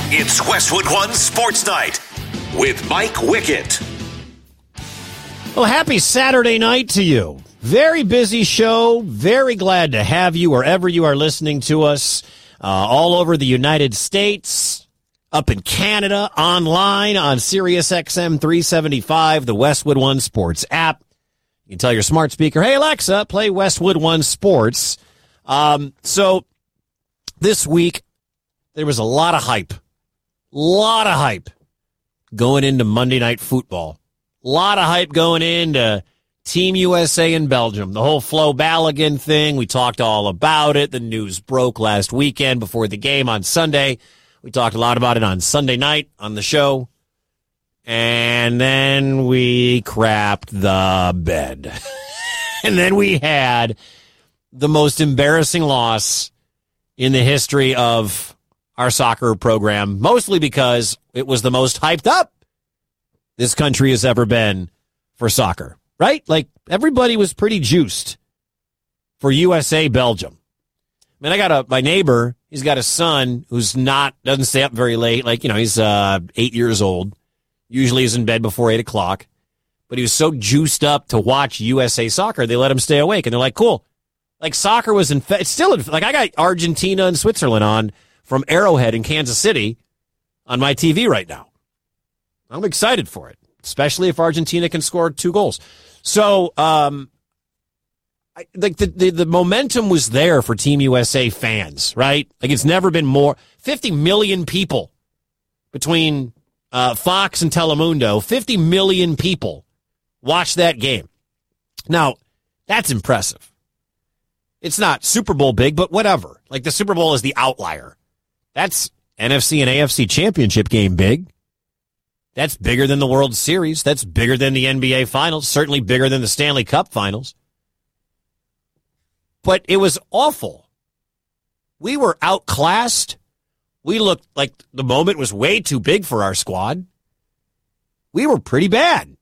It's Westwood One Sports Night with Mike Wickett. Well, happy Saturday night to you. Very busy show. Very glad to have you wherever you are listening to us, all over the United States, up in Canada, online on Sirius XM 375, the Westwood One Sports app. You can tell your smart speaker, hey, Alexa, play Westwood One Sports. So this week, there was a lot of hype going into Monday Night Football. A lot of hype going into Team USA in Belgium. The whole Flo Balogun thing, we talked all about it. The news broke last weekend before the game on Sunday. We talked a lot about it on Sunday night on the show. And then we crapped the bed. And then we had the most embarrassing loss in the history of our soccer program, mostly because it was the most hyped up this country has ever been for soccer, right? Like, everybody was pretty juiced for USA Belgium. I mean, I got my neighbor, he's got a son who's doesn't stay up very late. Like, he's 8 years old. Usually is in bed before 8 o'clock. But he was so juiced up to watch USA soccer, they let him stay awake. And they're like, cool. Like, soccer was it's still, like, I got Argentina and Switzerland on from Arrowhead in Kansas City on my TV right now. I'm excited for it, especially if Argentina can score 2 goals. So, the momentum was there for Team USA fans, right? Like, it's never been more. 50 million people between Fox and Telemundo, 50 million people watched that game. Now, that's impressive. It's not Super Bowl big, but whatever. Like, the Super Bowl is the outlier. That's NFC and AFC championship game big. That's bigger than the World Series. That's bigger than the NBA Finals. Certainly bigger than the Stanley Cup Finals. But it was awful. We were outclassed. We looked like the moment was way too big for our squad. We were pretty bad.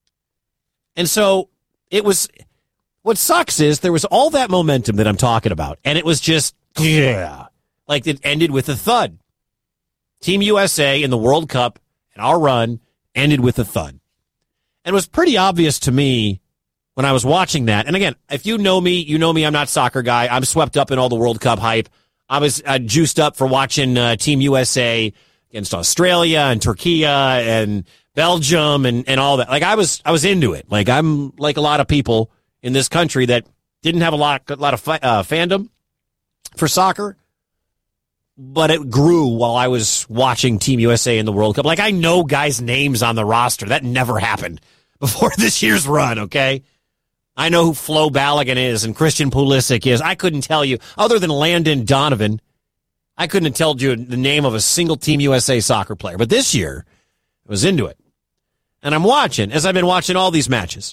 And so it was, what sucks is there was all that momentum that I'm talking about. And it was just, like it ended with a thud. Team USA in the World Cup and our run ended with a thud. And it was pretty obvious to me when I was watching that. And again, if you know me, I'm not a soccer guy. I'm swept up in all the World Cup hype. I was juiced up for watching Team USA against Australia and Turkey and Belgium and all that. Like, I was into it. Like, I'm like a lot of people in this country that didn't have a lot of fandom for soccer, but it grew while I was watching Team USA in the World Cup. Like, I know guys' names on the roster. That never happened before this year's run, okay? I know who Flo Balogun is and Christian Pulisic is. I couldn't tell you, other than Landon Donovan, I couldn't have told you the name of a single Team USA soccer player. But this year, I was into it. And I'm watching, as I've been watching all these matches,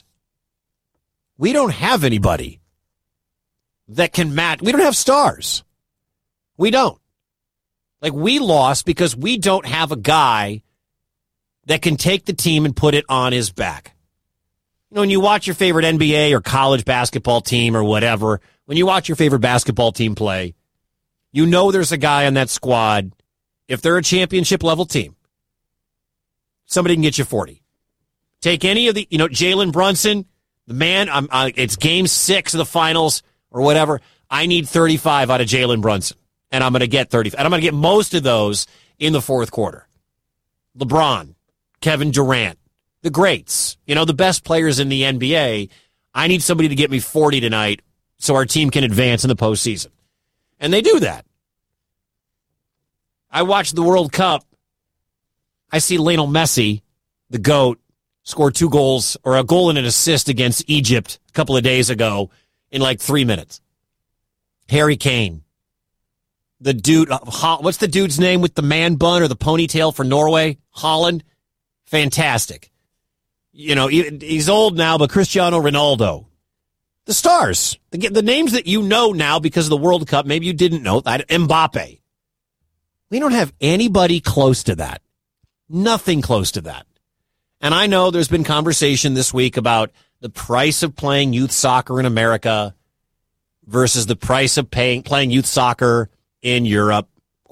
we don't have anybody that can match. We don't have stars. We don't. Like, we lost because we don't have a guy that can take the team and put it on his back. When you watch your favorite NBA or college basketball team or whatever, when you watch your favorite basketball team play, you know there's a guy on that squad, if they're a championship-level team, somebody can get you 40. Take any of the, Jalen Brunson, the man, it's game 6 of the finals or whatever, I need 35 out of Jalen Brunson. And I'm going to get 35. And I'm going to get most of those in the fourth quarter. LeBron, Kevin Durant, the greats, the best players in the NBA. I need somebody to get me 40 tonight so our team can advance in the postseason. And they do that. I watched the World Cup. I see Lionel Messi, the GOAT, score 2 goals or a goal and an assist against Egypt a couple of days ago in like 3 minutes. Harry Kane. The dude, what's the dude's name with the man bun or the ponytail for Norway? Holland? Fantastic. He's old now, but Cristiano Ronaldo. The stars. The names that you know now because of the World Cup, maybe you didn't know that. Mbappe. We don't have anybody close to that. Nothing close to that. And I know there's been conversation this week about the price of playing youth soccer in America versus the price of playing youth soccer in Europe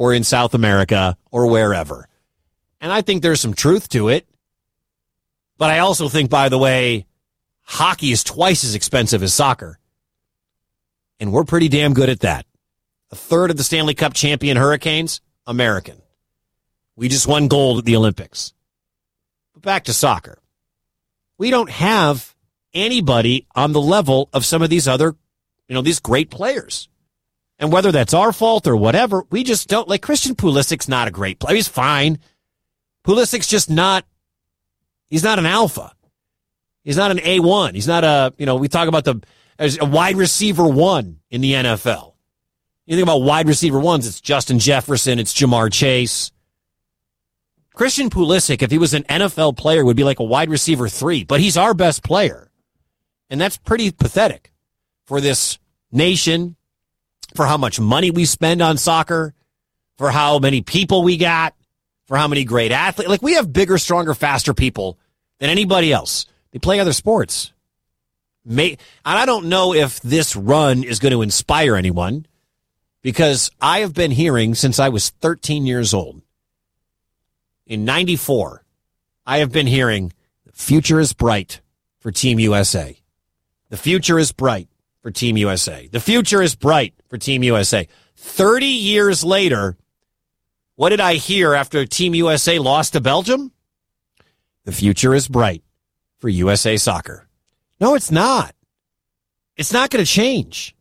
or in South America or wherever. And I think there's some truth to it. But I also think, by the way, hockey is twice as expensive as soccer. And we're pretty damn good at that. A third of the Stanley Cup champion Hurricanes, American. We just won gold at the Olympics. But back to soccer. We don't have anybody on the level of some of these other, these great players. And whether that's our fault or whatever, we just don't. Like, Christian Pulisic's not a great player. He's fine. Pulisic's just not, he's not an alpha. He's not an A1. He's not a, we talk about as a wide receiver one in the NFL. You think about wide receiver ones, it's Justin Jefferson, it's Jamar Chase. Christian Pulisic, if he was an NFL player, would be like a wide receiver 3, but he's our best player. And that's pretty pathetic for this nation, for how much money we spend on soccer, for how many people we got, for how many great athletes. Like, we have bigger, stronger, faster people than anybody else. They play other sports. And I don't know if this run is going to inspire anyone, because I have been hearing since I was 13 years old. In 94, I have been hearing the future is bright for Team USA. The future is bright for Team USA. The future is bright for Team USA. 30 years later, what did I hear after Team USA lost to Belgium? The future is bright for USA Soccer. No, it's not. It's not going to change.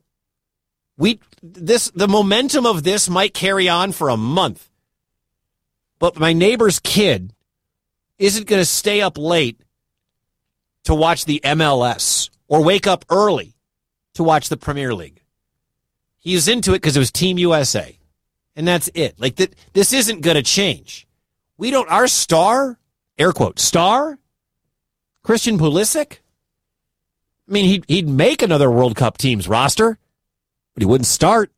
The momentum of this might carry on for a month. But my neighbor's kid isn't going to stay up late to watch the MLS or wake up early to watch the Premier League. He's into it because it was Team USA. And that's it. Like, this isn't going to change. Our star, air quote, star, Christian Pulisic, I mean, he'd make another World Cup team's roster, but he wouldn't start.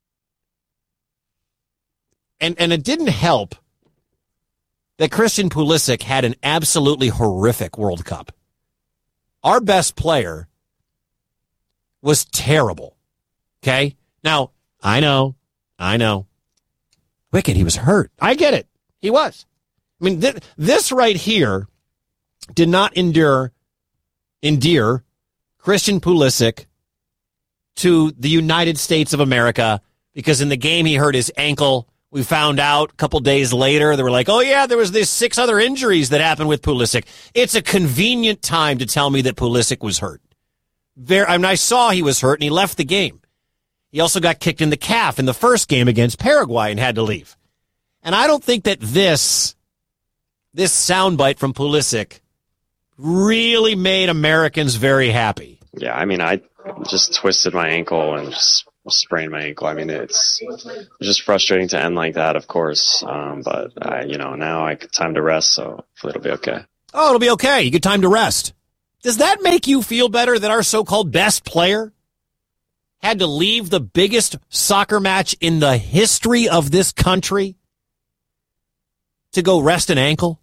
And it didn't help that Christian Pulisic had an absolutely horrific World Cup. Our best player was terrible. Okay? Now, I know. Wicked, he was hurt. I get it. He was. I mean, this right here did not endear Christian Pulisic to the United States of America, because in the game he hurt his ankle. We found out a couple days later, they were like, oh, yeah, there was these 6 other injuries that happened with Pulisic. It's a convenient time to tell me that Pulisic was hurt. I saw he was hurt, and he left the game. He also got kicked in the calf in the first game against Paraguay and had to leave. And I don't think that this soundbite from Pulisic really made Americans very happy. Yeah, I mean, I just twisted my ankle and just sprained my ankle. I mean, it's just frustrating to end like that, of course. But now I get time to rest, so hopefully it'll be okay. Oh, it'll be okay. You get time to rest. Does that make you feel better that our so-called best player had to leave the biggest soccer match in the history of this country to go rest an ankle?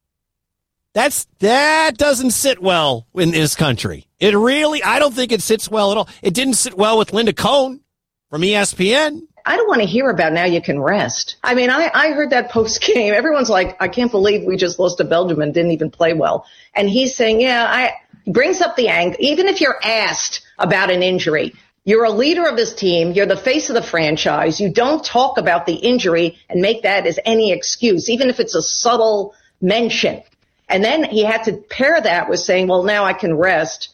That doesn't sit well in this country. I don't think it sits well at all. It didn't sit well with Linda Cohn from ESPN. I don't want to hear about now you can rest. I mean, I heard that post game. Everyone's like, I can't believe we just lost to Belgium and didn't even play well. And he's saying, he brings up the ankle. Even if you're asked about an injury, you're a leader of this team. You're the face of the franchise. You don't talk about the injury and make that as any excuse, even if it's a subtle mention. And then he had to pair that with saying, well, now I can rest.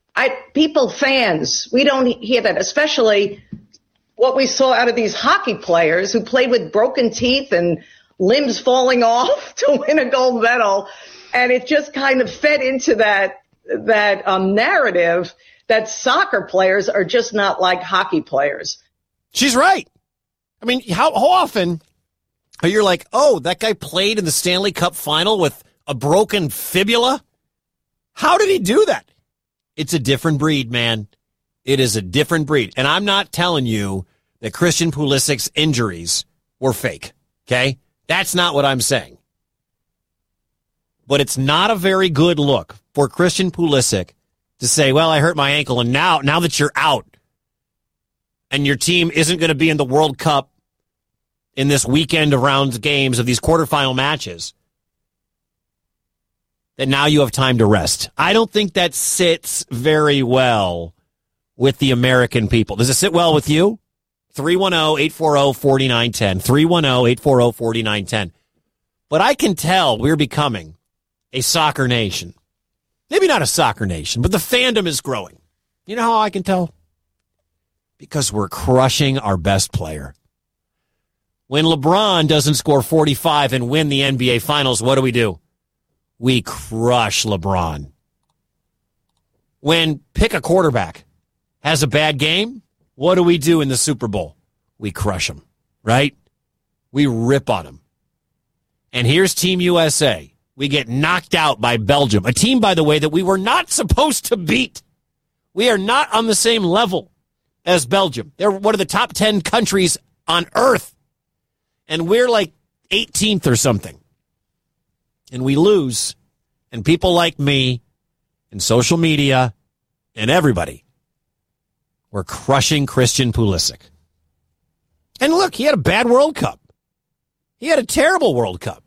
Fans, we don't hear that, especially what we saw out of these hockey players who played with broken teeth and limbs falling off to win a gold medal. And it just kind of fed into that narrative that soccer players are just not like hockey players. She's right. I mean, how often are you like, oh, that guy played in the Stanley Cup final with a broken fibula? How did he do that? It's a different breed, man. It is a different breed. And I'm not telling you that Christian Pulisic's injuries were fake, okay? That's not what I'm saying. But it's not a very good look for Christian Pulisic to say, well, I hurt my ankle, and now that you're out and your team isn't going to be in the World Cup in this weekend of round games of these quarterfinal matches, that now you have time to rest. I don't think that sits very well with the American people. Does it sit well with you? 310-840-4910. 310-840-4910. But I can tell we're becoming a soccer nation. Maybe not a soccer nation, but the fandom is growing. You know how I can tell? Because we're crushing our best player. When LeBron doesn't score 45 and win the NBA Finals, what do? We crush LeBron. When pick a quarterback has a bad game, what do we do in the Super Bowl? We crush him, right? We rip on him. And here's Team USA. We get knocked out by Belgium, a team, by the way, that we were not supposed to beat. We are not on the same level as Belgium. They're one of the top 10 countries on earth. And we're like 18th or something. And we lose. And people like me and social media and everybody were crushing Christian Pulisic. And look, he had a bad World Cup. He had a terrible World Cup.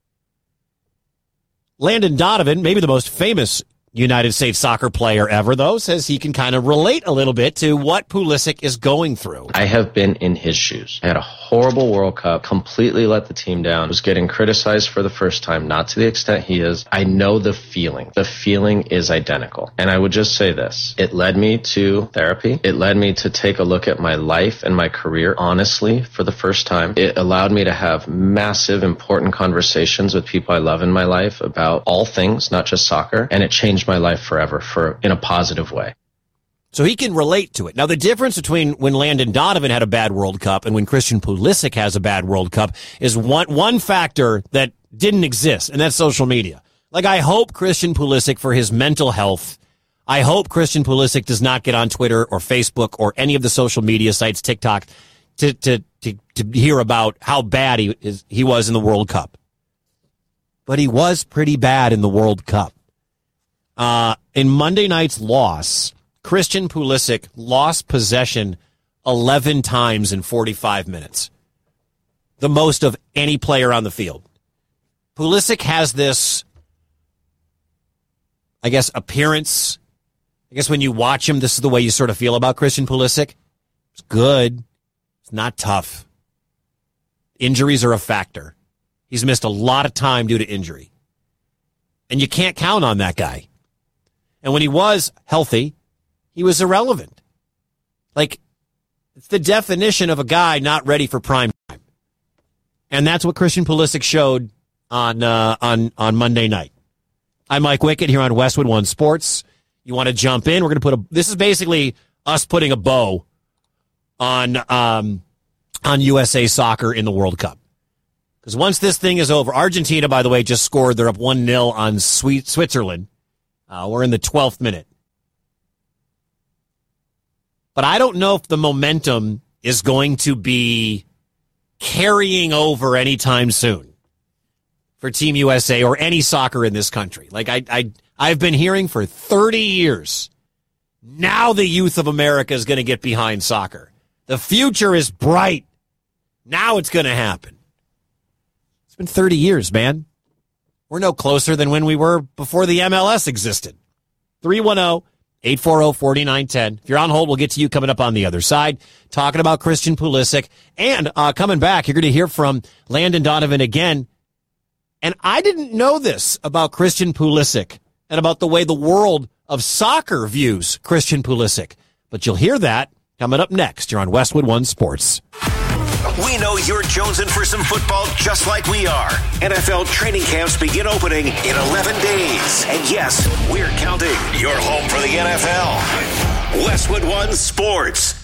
Landon Donovan, maybe the most famous United States soccer player ever, though, says he can kind of relate a little bit to what Pulisic is going through. I have been in his shoes. I had a horrible World Cup, completely let the team down, was getting criticized for the first time, not to the extent he is. I know the feeling. The feeling is identical. And I would just say this. It led me to therapy. It led me to take a look at my life and my career honestly for the first time. It allowed me to have massive, important conversations with people I love in my life about all things, not just soccer. And it changed my life forever in a positive way. So he can relate to it. Now, the difference between when Landon Donovan had a bad World Cup and when Christian Pulisic has a bad World Cup is one factor that didn't exist, and that's social media. Like, I hope Christian Pulisic, for his mental health, I hope Christian Pulisic does not get on Twitter or Facebook or any of the social media sites, TikTok, to hear about how bad he was in the World Cup. But he was pretty bad in the World Cup. In Monday night's loss, Christian Pulisic lost possession 11 times in 45 minutes. The most of any player on the field. Pulisic has this, I guess, appearance. I guess when you watch him, this is the way you sort of feel about Christian Pulisic. It's good. It's not tough. Injuries are a factor. He's missed a lot of time due to injury. And you can't count on that guy. And when he was healthy, he was irrelevant. Like, it's the definition of a guy not ready for prime time. And that's what Christian Pulisic showed on Monday night. I'm Mike Wickett here on Westwood One Sports. You want to jump in? We're going to this is basically us putting a bow on USA soccer in the World Cup. Because once this thing is over, Argentina, by the way, just scored. They're up 1-0 on Switzerland. We're in the 12th minute. But I don't know if the momentum is going to be carrying over anytime soon for Team USA or any soccer in this country. Like I've been hearing for 30 years, now the youth of America is going to get behind soccer. The future is bright. Now it's going to happen. It's been 30 years, man. We're no closer than when we were before the MLS existed. 310-840-4910. If you're on hold, we'll get to you coming up on the other side, talking about Christian Pulisic. And coming back, you're going to hear from Landon Donovan again. And I didn't know this about Christian Pulisic and about the way the world of soccer views Christian Pulisic. But you'll hear that coming up next. You're on Westwood One Sports. We know you're jonesing for some football just like we are. NFL training camps begin opening in 11 days. And yes, we're counting. You're home for the NFL. Westwood One Sports.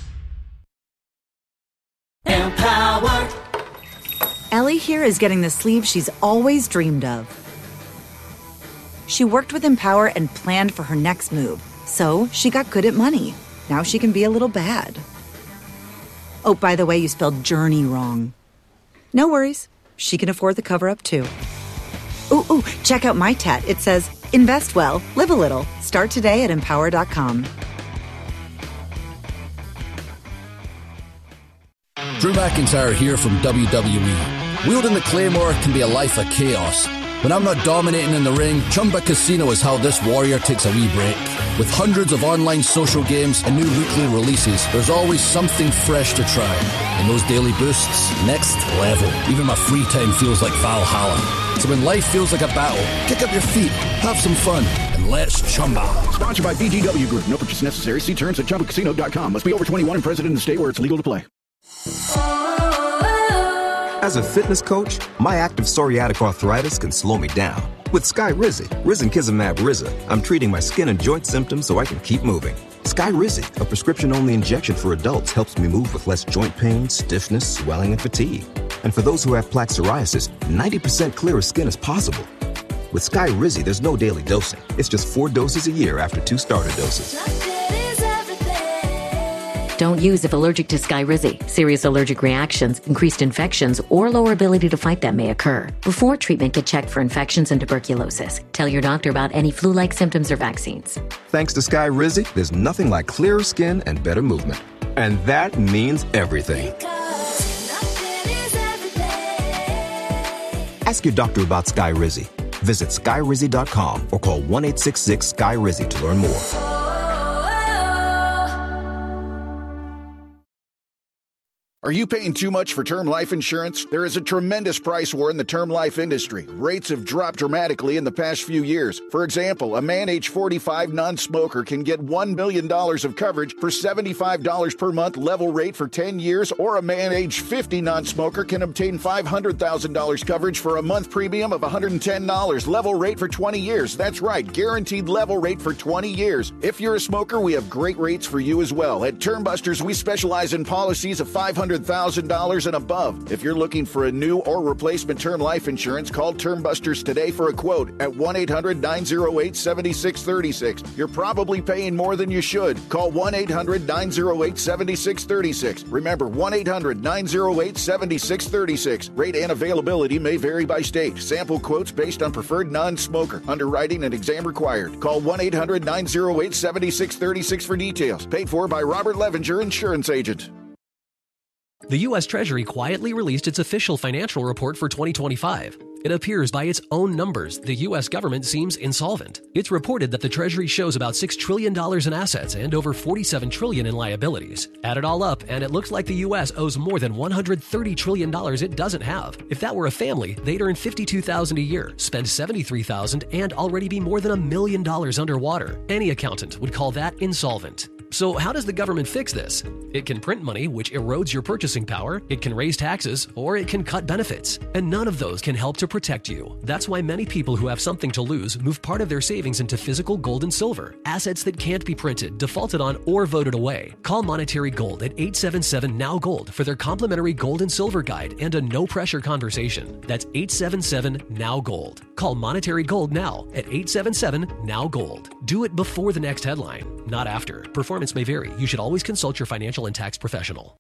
Empower. Ellie here is getting the sleeve she's always dreamed of. She worked with Empower and planned for her next move. So she got good at money. Now she can be a little bad. Oh, by the way, you spelled journey wrong. No worries. She can afford the cover-up, too. Ooh, check out my tat. It says, invest well, live a little. Start today at Empower.com. Drew McIntyre here from WWE. Wielding the Claymore can be a life of chaos. When I'm not dominating in the ring, Chumba Casino is how this warrior takes a wee break. With hundreds of online social games and new weekly releases, there's always something fresh to try. And those daily boosts, next level. Even my free time feels like Valhalla. So when life feels like a battle, kick up your feet, have some fun, and let's Chumba. Sponsored by BGW Group. No purchase necessary. See terms at ChumbaCasino.com. Must be over 21 and present in the state where it's legal to play. As a fitness coach, my active psoriatic arthritis can slow me down. With Skyrizi, Risankizumab Riza, I'm treating my skin and joint symptoms so I can keep moving. Skyrizi, a prescription-only injection for adults, helps me move with less joint pain, stiffness, swelling, and fatigue. And for those who have plaque psoriasis, 90% clearer skin is possible. With Skyrizi, there's no daily dosing. It's just 4 doses a year after 2 starter doses. Don't use if allergic to Skyrizi. Serious allergic reactions, increased infections, or lower ability to fight them may occur. Before treatment, get checked for infections and tuberculosis. Tell your doctor about any flu-like symptoms or vaccines. Thanks to Skyrizi, there's nothing like clearer skin and better movement. And that means everything. Ask your doctor about Skyrizi. Visit Skyrizi.com or call 1-866-SKY-RIZI to learn more. Are you paying too much for term life insurance? There is a tremendous price war in the term life industry. Rates have dropped dramatically in the past few years. For example, a man age 45 non-smoker can get $1 million of coverage for $75 per month level rate for 10 years, or a man age 50 non-smoker can obtain $500,000 coverage for a month premium of $110 level rate for 20 years. That's right, guaranteed level rate for 20 years. If you're a smoker, we have great rates for you as well. At Termbusters, we specialize in policies of $500,000 and above. If you're looking for a new or replacement term life insurance, call Termbusters today for a quote at 1-800-908-7636. You're probably paying more than you should. Call 1-800-908-7636. Remember, 1-800-908-7636. Rate and availability may vary by state. Sample quotes based on preferred non-smoker. Underwriting and exam required. Call 1-800-908-7636 for details. Paid for by Robert Levenger, Insurance Agent. The U.S. Treasury quietly released its official financial report for 2025. It appears by its own numbers, the U.S. government seems insolvent. It's reported that the Treasury shows about $6 trillion in assets and over $47 trillion in liabilities. Add it all up, and it looks like the U.S. owes more than $130 trillion it doesn't have. If that were a family, they'd earn $52,000 a year, spend $73,000, and already be more than $1 million underwater. Any accountant would call that insolvent. So how does the government fix this? It can print money, which erodes your purchasing power, it can raise taxes, or it can cut benefits. And none of those can help to protect you. That's why many people who have something to lose move part of their savings into physical gold and silver, assets that can't be printed, defaulted on, or voted away. Call Monetary Gold at 877-NOW-GOLD for their complimentary gold and silver guide and a no-pressure conversation. That's 877-NOW-GOLD. Call Monetary Gold now at 877-NOW-GOLD. Do it before the next headline, not after. Performance may vary. You should always consult your financial and tax professional.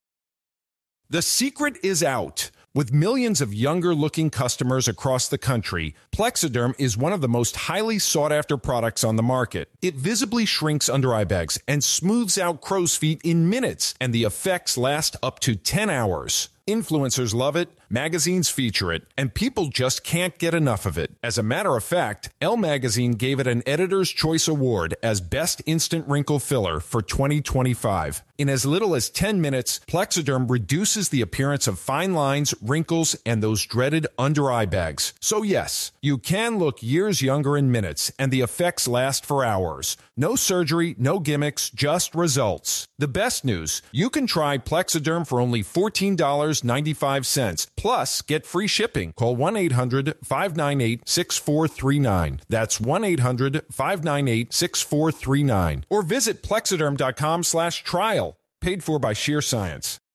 The secret is out. With millions of younger-looking customers across the country, Plexiderm is one of the most highly sought-after products on the market. It visibly shrinks under-eye bags and smooths out crow's feet in minutes, and the effects last up to 10 hours. Influencers love it, magazines feature it, and people just can't get enough of it. As a matter of fact, Elle Magazine gave it an Editor's Choice Award as Best Instant Wrinkle Filler for 2025. In as little as 10 minutes, Plexiderm reduces the appearance of fine lines, wrinkles, and those dreaded under-eye bags. So yes, you can look years younger in minutes, and the effects last for hours. No surgery, no gimmicks, just results. The best news, you can try Plexiderm for only $14.95. Plus, get free shipping. Call 1-800-598-6439. That's 1-800-598-6439. Or visit Plexiderm.com/trial. Paid for by Sheer Science.